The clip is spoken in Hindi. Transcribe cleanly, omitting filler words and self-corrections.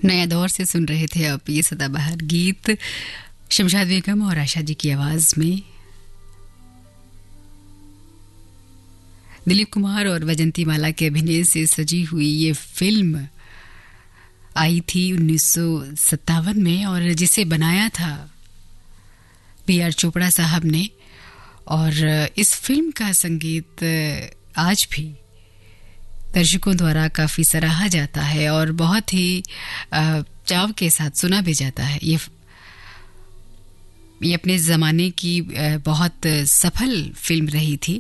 नया दौर से सुन रहे थे आप ये सदाबहार गीत शमशाद बेगम और आशा जी की आवाज में। दिलीप कुमार और वैजंती माला के अभिनय से सजी हुई ये फिल्म आई थी 1957 में और जिसे बनाया था पीआर चोपड़ा साहब ने। और इस फिल्म का संगीत आज भी दर्शकों द्वारा काफ़ी सराहा जाता है और बहुत ही चाव के साथ सुना भी जाता है। ये अपने ज़माने की बहुत सफल फिल्म रही थी।